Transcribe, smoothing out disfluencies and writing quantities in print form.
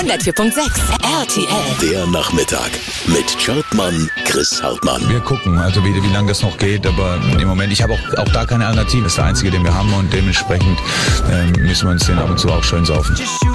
104.6 RTL. Der Nachmittag mit Chertmann, Chris Hartmann. Wir gucken, also wie lange das noch geht, aber im Moment, ich habe auch da keine Alternative. Das ist der einzige, den wir haben und dementsprechend müssen wir uns den ab und zu auch schön saufen.